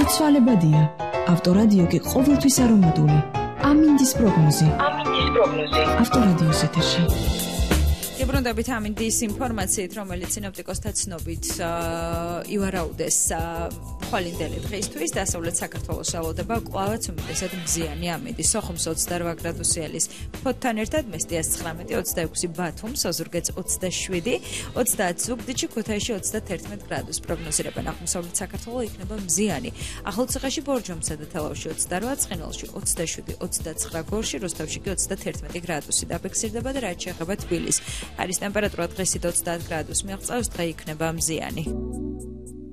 ცვალებადია. ავტორადიო კი ყოველთვის არომატული. ამინდის პროგნოზი. ავტორადიოს ეთერში. Ებრუნდებით ამინდის ინფორმაციით, რომელიც სინოპტიკოსთა ცნობით ივარაუდეს ხვალინდელი დღისთვის დასავლეთ საქართველოს ელოდება კვლავაც უმეტესად მზიანი ამინდი. სოხუმს 28 გრადუსიალის ფოთთან ერთად მესტიას 19, 26 ბათუმს, ოზურგეთს 27, 30 ზუგდიდში, ქუთაისში 31 გრადუსს პროგნოზირებენ. აღმოსავლეთ საქართველო იქნება მზიანი. ახალციხეში, ბორჯომსა და თელავში 28, ცხინვალში 27, 29 გორში, რუსთავში კი 31 გრადუსი დაფიქსირდება და რაც შეეხება თბილისს. არის ტემპერატურა დღესით 30 გრადუსს, მიღწევს დღე იქნება მზიანი.